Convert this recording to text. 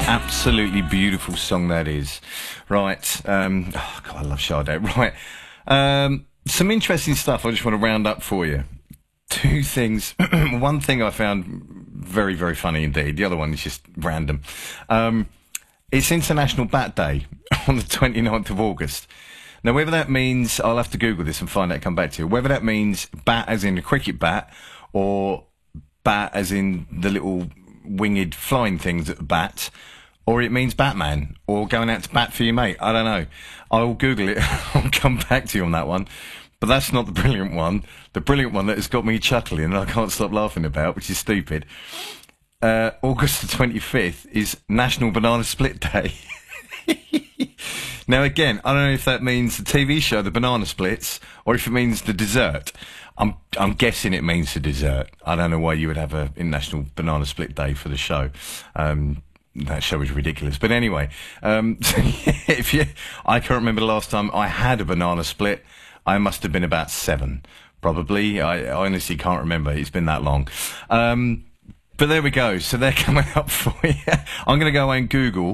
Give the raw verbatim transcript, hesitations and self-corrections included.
Absolutely beautiful song that is. Right, um, oh God, I love Sade. Right, um, some interesting stuff I just want to round up for you. Two things. One thing I found very, very funny indeed. The other one is just random. Um, it's International Bat Day on the twenty-ninth of August. Now, whether that means, I'll have to Google this and find out, come back to you, whether that means bat as in a cricket bat or bat as in the little winged flying things at the bat, or it means Batman, or going out to bat for your mate. I don't know. I'll Google it. I'll come back to you on that one. But that's not the brilliant one. The brilliant one that has got me chuckling and I can't stop laughing about, which is stupid. Uh, August the twenty-fifth is National Banana Split Day. Now, again, I don't know if that means the T V show, The Banana Splits, or if it means the dessert. I'm I'm guessing it means the dessert. I don't know why you would have a International Banana Split Day for the show. Um, that show is ridiculous. But anyway, um, if you, I can't remember the last time I had a banana split. I must have been about seven, probably. I, I honestly can't remember. It's been that long. Um, but there we go. So they're coming up for you. I'm going to go away and Google